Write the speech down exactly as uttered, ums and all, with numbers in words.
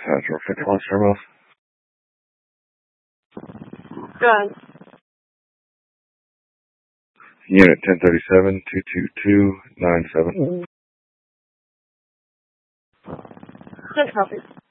Central fifty-one Terminals. Go ahead. Unit ten thirty-seven, two two two nine seven. Just copy.